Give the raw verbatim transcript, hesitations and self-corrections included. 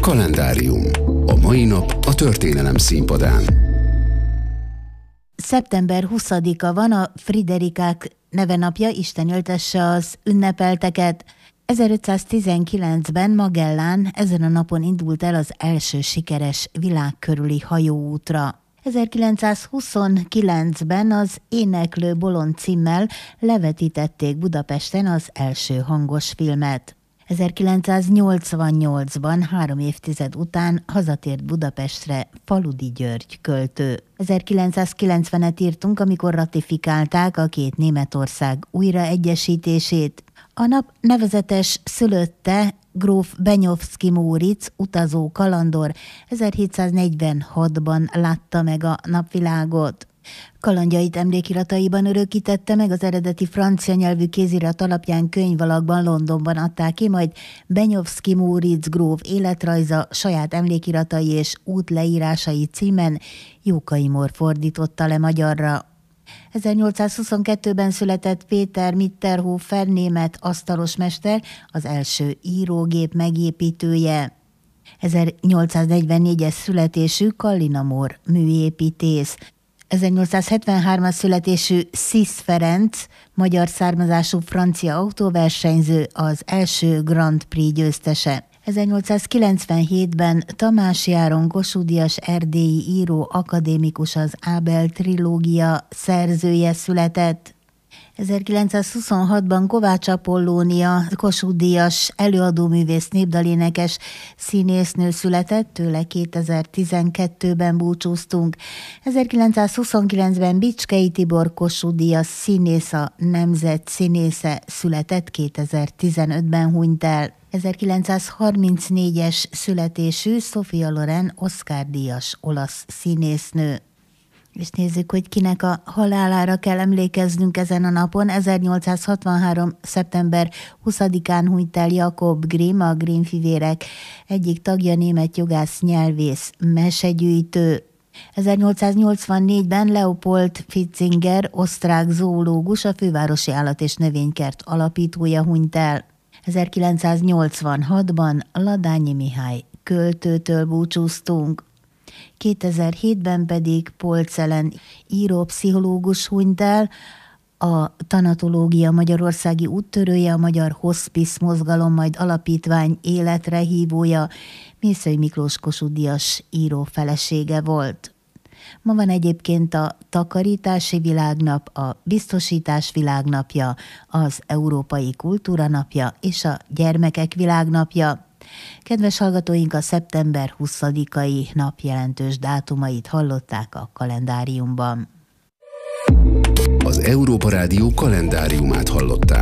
Kalendárium. A mai nap a történelem színpadán. szeptember huszadika van, a Friderikák nevenapja, Isten éltesse az ünnepelteket. ezerötszáztizenkilencben Magellán ezen a napon indult el az első sikeres világkörüli hajóútra. ezerkilencszázhuszonkilencben az Éneklő bolond címmel levetítették Budapesten az első hangos filmet. ezerkilencszáznyolcvannyolcban, három évtized után hazatért Budapestre Faludi György költő. ezerkilencszázkilencvenet írtunk, amikor ratifikálták a két Németország újraegyesítését. A nap nevezetes szülötte gróf Benyovszky Móricz, utazó kalandor, ezerhétszáznegyvenhatban látta meg a napvilágot. Kalandjait emlékirataiban örökítette meg, az eredeti francia nyelvű kézirat alapján könyvalakban Londonban adták ki, majd Benyovszky Móricz gróf életrajza, saját emlékiratai és útleírásai címen Jókai Mór fordította le magyarra. ezernyolcszázhuszonkettőben született Péter Mitterhofer, német asztalosmester, az első írógép megépítője. ezernyolcszáznegyvennégyes születésű Kallina Mór műépítész. ezernyolcszázhetvenhármas születésű Szisz Ferenc, magyar származású francia autóversenyző, az első Grand Prix győztese. ezernyolcszázkilencvenhétben Tamási Áron Kossuth-díjas erdélyi író, akadémikus, az Ábel trilógia szerzője született. ezerkilencszázhuszonhatban Kovács Apollónia, Kossuth-díjas előadóművész, népdalénekes színésznő született, tőle kétezer-tizenkettőben búcsúztunk. ezerkilencszázhuszonkilencben Bicskei Tibor, Kossuth-díjas színész, a nemzet színésze született, kétezer-tizenötben hunyt el. ezerkilencszázharmincnégyes születésű Sophia Loren, Oscar-díjas olasz színésznő. És nézzük, hogy kinek a halálára kell emlékeznünk ezen a napon. ezernyolcszázhatvanhárom. szeptember huszadikán hunyt el Jakob Grimm, a Grimm fivérek egyik tagja, német jogász, nyelvész, mesegyűjtő. ezernyolcszáznyolcvannégyben Leopold Fitzinger, osztrák zoológus, a Fővárosi Állat- és Növénykert alapítója hunyt el. ezerkilencszáznyolcvanhatban Ladányi Mihály költőtől búcsúztunk. kétezer-hétben pedig Polczelen író-pszichológus hunyt el, a Tanatológia magyarországi úttörője, a Magyar Hospice Mozgalom, majd alapítvány életre hívója, Mészöly Miklós Kossuth-díjas író felesége volt. Ma van egyébként a Takarítási Világnap, a Biztosítás Világnapja, az Európai Kultúra Napja és a Gyermekek Világnapja. Kedves hallgatóink, a szeptember huszadikai nap jelentős dátumait hallották a kalendáriumban. Az Európa Rádió kalendáriumát hallották.